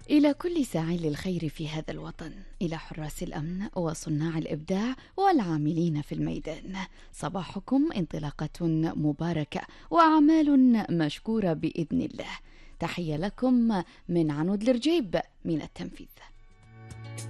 إلى كل ساعي للخير في هذا الوطن، إلى حراس الأمن وصناع الإبداع والعاملين في الميدان، صباحكم انطلاقة مباركة وأعمال مشكورة بإذن الله. تحية لكم من عنود الرجيب من التنفيذ.